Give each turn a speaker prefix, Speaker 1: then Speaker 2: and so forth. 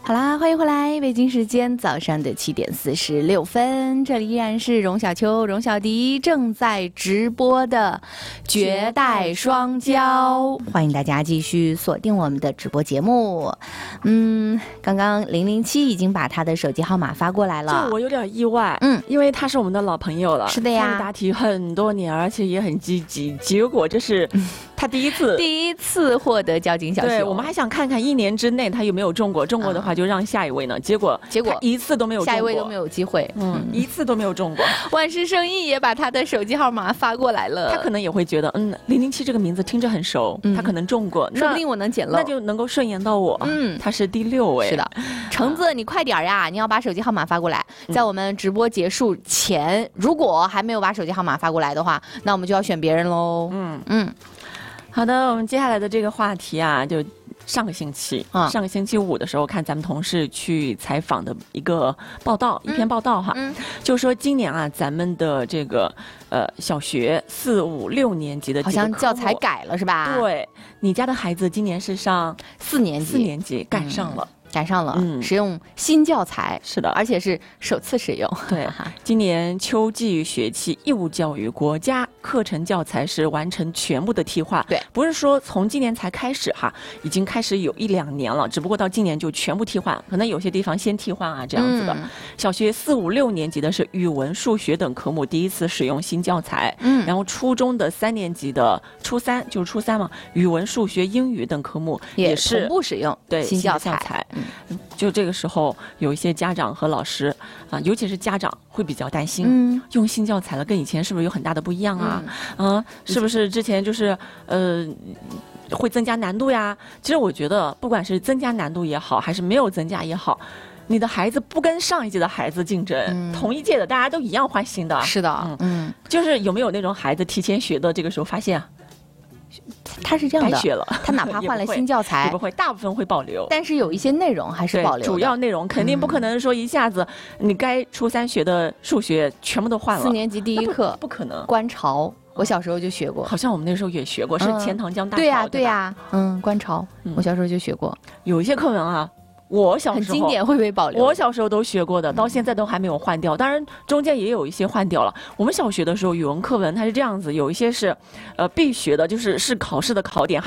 Speaker 1: 好啦，欢迎回来，北京时间早上的7点46分，这里依然是荣小秋、荣小迪正在直播的绝代双骄，欢迎大家继续锁定我们的直播节目。刚刚007已经把他的手机号码发过来了，
Speaker 2: 就我有点意外，因为他是我们的老朋友了，
Speaker 1: 是的呀，
Speaker 2: 参与答题很多年，而且也很积极，结果这是他第一次获得交警小熊。
Speaker 1: 对，
Speaker 2: 我们还想看看1年之内他有没有中过，中过的话就让下一位呢，结果他一次都没有中过，
Speaker 1: 下一位都没有机会，
Speaker 2: 一次都没有中过。
Speaker 1: 万事胜意也把他的手机号码发过来了，
Speaker 2: 他可能也会觉得007这个名字听着很熟，他可能中过，
Speaker 1: 说不定我能捡漏，
Speaker 2: 那就能够顺延到我。他是第6位。
Speaker 1: 是的，橙子你快点呀，你要把手机号码发过来，在我们直播结束前，如果还没有把手机号码发过来的话，那我们就要选别人喽。
Speaker 2: 好的，我们接下来的这个话题啊，就上个星期五的时候，看咱们同事去采访的一个报道，一篇报道哈，就说今年啊，咱们的这个小学4、5、6年级的
Speaker 1: 好像教材改了是吧？
Speaker 2: 对，你家的孩子今年是上
Speaker 1: 4年
Speaker 2: 级，赶上了。
Speaker 1: 使用新教材，
Speaker 2: 是的，
Speaker 1: 而且是首次使用。
Speaker 2: 对，今年秋季学期义务教育国家课程教材是完成全部的替换。
Speaker 1: 对，
Speaker 2: 不是说从今年才开始哈，已经开始有1、2年了，只不过到今年就全部替换，可能有些地方先替换啊这样子的。小学4、5、6年级的是语文、数学等科目第一次使用新教材，然后初中的3年级的初三嘛，语文、数学、英语等科目也是
Speaker 1: 同步使用新教材。
Speaker 2: 就这个时候，有一些家长和老师啊，尤其是家长会比较担心，用新教材了，跟以前是不是有很大的不一样啊？是不是之前就是会增加难度呀？其实我觉得，不管是增加难度也好，还是没有增加也好，你的孩子不跟上一届的孩子竞争，同一届的大家都一样换新的。
Speaker 1: 是的，
Speaker 2: 就是有没有那种孩子提前学的，这个时候发现啊？
Speaker 1: 他是这样的，
Speaker 2: 白学了，
Speaker 1: 他哪怕换了新教材，
Speaker 2: 也不会，大部分会保留，
Speaker 1: 但是有一些内容还是保留的。
Speaker 2: 主要内容肯定不可能说一下子你该初3学的数学全部都换了。
Speaker 1: 4年级第1课
Speaker 2: 不可能。
Speaker 1: 观潮，我小时候就学过，
Speaker 2: 好像我们那时候也学过，是钱塘江大
Speaker 1: 潮。对呀，观潮，我小时候就学过。
Speaker 2: 有一些课文啊。我小时候
Speaker 1: 很经典，会被保留。
Speaker 2: 我小时候都学过的，到现在都还没有换掉。当然，中间也有一些换掉了。我们小学的时候，语文课文它是这样子，有一些是，必学的，就是考试的考点。